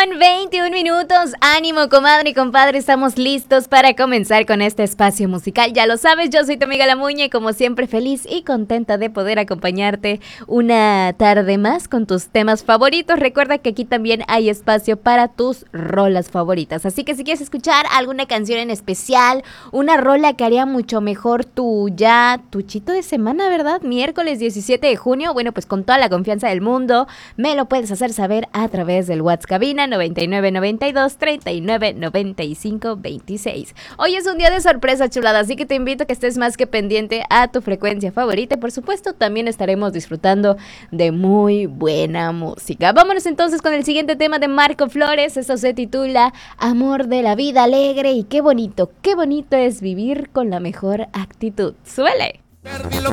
21 minutos. Ánimo, comadre y compadre. Estamos listos para comenzar con este espacio musical. Ya lo sabes, yo soy tu amiga La Muñe y como siempre feliz y contenta de poder acompañarte una tarde más con tus temas favoritos. Recuerda que aquí también hay espacio para tus rolas favoritas. Así que si quieres escuchar alguna canción en especial, una rola que haría mucho mejor tu chito de semana, ¿verdad? Miércoles 17 de junio. Bueno, pues con toda la confianza del mundo, me lo puedes hacer saber a través del WhatsApp cabina 9992 39 95 26. Hoy es un día de sorpresa, chulada, así que te invito a que estés más que pendiente a tu frecuencia favorita y por supuesto también estaremos disfrutando de muy buena música. Vámonos entonces con el siguiente tema de Marco Flores. Esto se titula Amor de la vida alegre y qué bonito es vivir con la mejor actitud. ¡Suele!